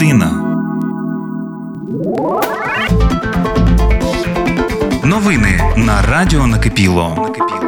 людина. Новини на Радіо Накипіло.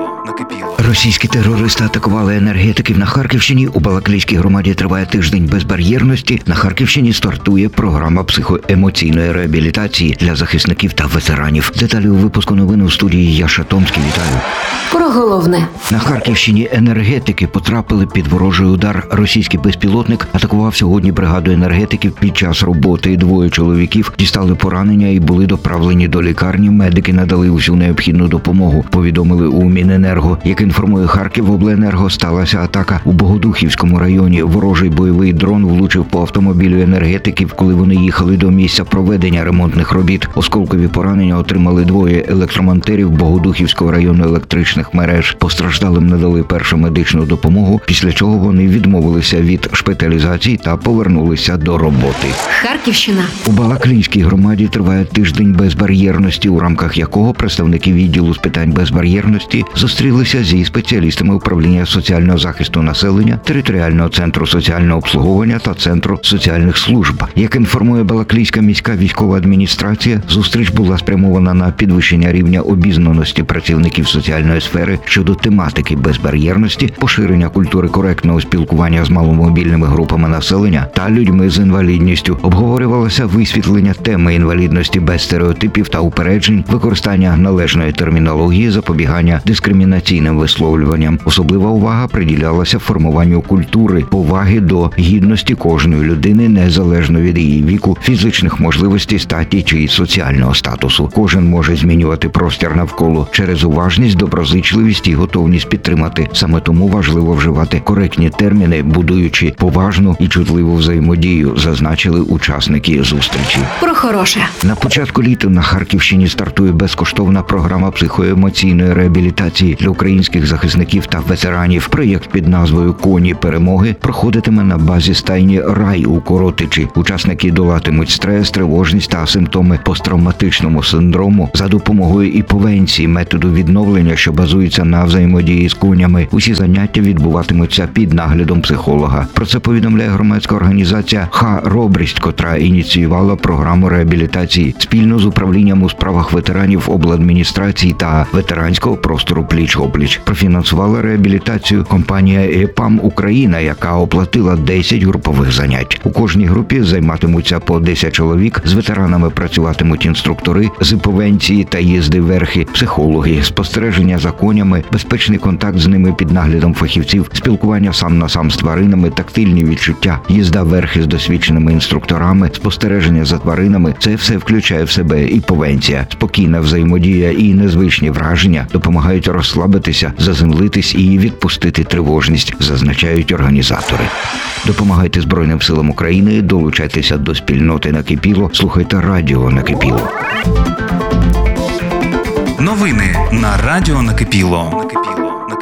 Російські терористи атакували енергетиків на Харківщині. У Балаклійській громаді триває тиждень безбар'єрності. На Харківщині стартує програма психоемоційної реабілітації для захисників та ветеранів. Деталі у випуску новин у студії Яша Томський. Вітаю. Про головне. На Харківщині енергетики потрапили під ворожий удар. Російський безпілотник атакував сьогодні бригаду енергетиків під час роботи. Двоє чоловіків дістали поранення і були доправлені до лікарні. Медики надали усю необхідну допомогу, повідомили у Міненерго. Як інформує Харківобленерго, сталася атака у Богодухівському районі. Ворожий бойовий дрон влучив по автомобілю енергетиків, коли вони їхали до місця проведення ремонтних робіт. Осколкові поранення отримали двоє електромонтерів Богодухівського району електричних мереж. Постраждалим надали першу медичну допомогу, після чого вони відмовилися від шпиталізації та повернулися до роботи. Харківщина. У Балаклійській громаді триває тиждень безбар'єрності, у рамках якого представники відділу з питань безбар'єрності зустрілися зі спеціалістами управління соціального захисту населення, територіального центру соціального обслуговування та центру соціальних служб. Як інформує Балаклійська міська військова адміністрація, зустріч була спрямована на підвищення рівня обізнаності працівників соціальної сфери щодо тематики безбар'єрності, поширення культури коректного спілкування з маломобільними групами населення та людьми з інвалідністю. Обговорювалося висвітлення теми інвалідності без стереотипів та упереджень, використання належної термінології, запобігання дискримінаційним висловлюванням. Особлива увага приділялася формуванню культури поваги до гідності кожної людини, незалежно від її віку, фізичних можливостей, статі чи соціального статусу. Кожен може змінювати простір навколо через уважність, доброзичливість і готовність підтримати. Саме тому важливо вживати коректні терміни, будуючи поважну і чутливу взаємодію, зазначили учасники зустрічі. Про хороше. На початку літа на Харківщині стартує безкоштовна програма психоемоційної реабілітації для українських захисників та ветеранів. Проєкт під назвою «Коні перемоги» проходитиме на базі стайні «Рай» у Коротичі. Учасники долатимуть стрес, тривожність та симптоми посттравматичного синдрому за допомогою іповенції, методу відновлення, що базується на взаємодії з конями. Усі заняття відбуватимуться під наглядом психолога. Про це повідомляє громадська організація «Ха-Робрість», котра ініціювала програму реабілітації спільно з управлінням у справах ветеранів обладміністрації та ветеранського простору «Пліч-опліч». Профінансувала реабілітацію компанія «ЕПАМ Україна», яка оплатила 10 групових занять. У кожній групі займатимуться по 10 чоловік. З ветеранами працюватимуть інструктори з іповенції та їзди верхи, психологи, спостереження за конями, безпечний контакт з ними під наглядом фахівців, спілкування сам на сам з тваринами, тактильні відчуття, їзда верхи з досвідченими інструкторами, спостереження за тваринами. Це все включає в себе іповенція. Спокійна взаємодія і незвичні враження допомагають розслабитися, заземлитись і відпустити тривожність, зазначають організатори. Допомагайте Збройним силам України, долучайтеся до спільноти Накипіло, слухайте Радіо Накипіло. Новини на Радіо Накипіло.